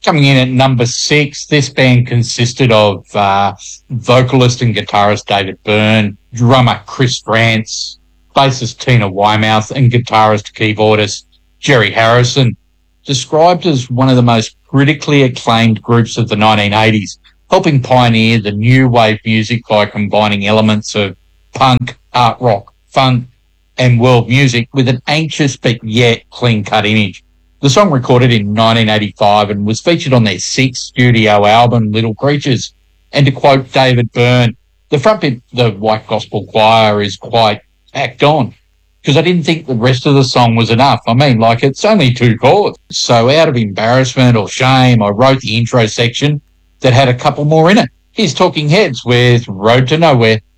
Coming in at number 6, this band consisted of vocalist and guitarist David Byrne, drummer Chris France, bassist Tina Weymouth, and guitarist keyboardist Jerry Harrison. Described as one of the most critically acclaimed groups of the 1980s, helping pioneer the new wave music by combining elements of punk, art rock, funk, and world music with an anxious but yet clean-cut image. The song recorded in 1985 and was featured on their 6th studio album, Little Creatures. And to quote David Byrne, the front bit, the White Gospel Choir, is quite tacked on, because I didn't think the rest of the song was enough. I mean, like, it's only 2 chords. So out of embarrassment or shame, I wrote the intro section that had a couple more in it. Here's Talking Heads with Road to Nowhere.